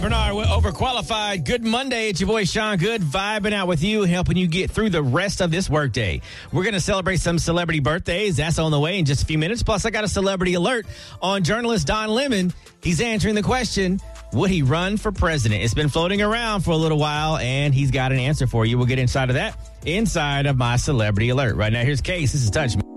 Bernard, we're overqualified. Good Monday. It's your boy Sean Good, vibing out with you, helping you get through the rest of this workday. We're going to celebrate some celebrity birthdays. That's on the way in just a few minutes. Plus, I got a celebrity alert on journalist Don Lemon. He's answering the question, would he run for president? It's been floating around for a little while, and he's got an answer for you. We'll get inside of that inside of my celebrity alert. Right now, here's Case. This is Touch Me.